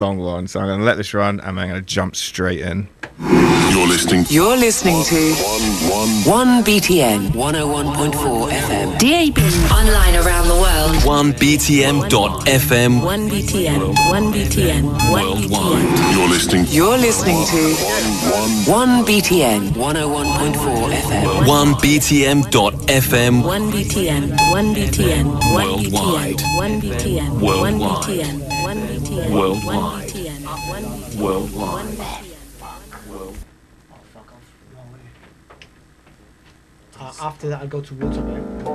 long one, so I'm going to let this run and I'm going to jump straight in. You're listening to 1BTN 101.4 FM. DAB. Online around the world. 1BTN.FM. 1BTN. 1BTN. 1BTN. You're listening to 1BTN 101.4 FM. 1BTN. 1BTN.FM. 1BTN. 1BTN. 1BTN. 1BTN. Worldwide. 1BTN. Worldwide. 1BTN. Worldwide. After that, I'll go to Waterloo.